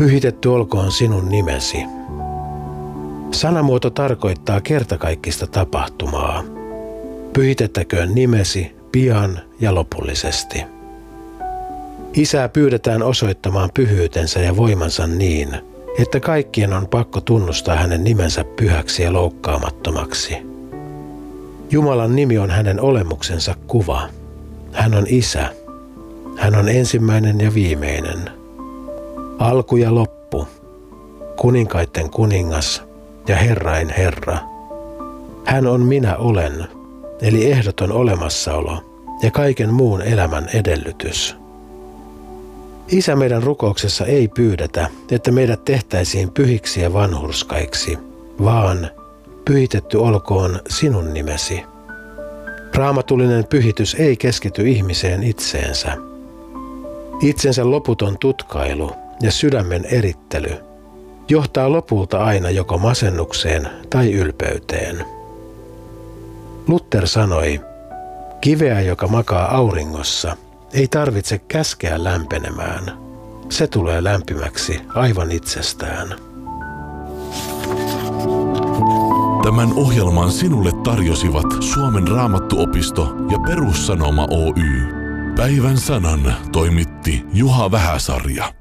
Pyhitetty olkoon sinun nimesi. Sanamuoto tarkoittaa kertakaikkista tapahtumaa. Pyhitettäköön nimesi pian ja lopullisesti. Isää pyydetään osoittamaan pyhyytensä ja voimansa niin, että kaikkien on pakko tunnustaa hänen nimensä pyhäksi ja loukkaamattomaksi. Jumalan nimi on hänen olemuksensa kuva. Hän on Isä. Hän on ensimmäinen ja viimeinen. Alku ja loppu. Kuninkaitten kuningas ja Herrain Herra. Hän on minä olen, eli ehdoton olemassaolo ja kaiken muun elämän edellytys. Isä, meidän rukouksessa ei pyydetä, että meidät tehtäisiin pyhiksi ja vanhurskaiksi, vaan pyhitetty olkoon sinun nimesi. Raamatullinen pyhitys ei keskity ihmiseen itseensä. Itsensä loputon tutkailu ja sydämen erittely johtaa lopulta aina joko masennukseen tai ylpeyteen. Luther sanoi, kiveä, joka makaa auringossa, ei tarvitse käskeä lämpenemään. Se tulee lämpimäksi aivan itsestään. Tämän ohjelman sinulle tarjosivat Suomen Raamattuopisto ja Perussanoma Oy. Päivän sanan toimitti Juha Vähäsarja.